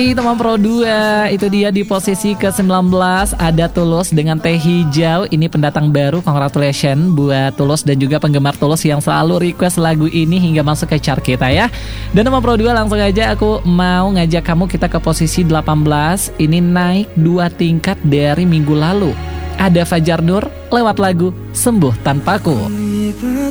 Teman Pro 2, itu dia di posisi ke-19 ada Tulus dengan Teh Hijau. Ini pendatang baru, congratulations buat Tulus dan juga penggemar Tulus yang selalu request lagu ini hingga masuk ke chart kita ya. Dan teman Pro 2, langsung aja aku mau ngajak kamu kita ke posisi 18. Ini naik 2 tingkat dari minggu lalu. Ada Fajar Nur lewat lagu Sembuh Tanpaku.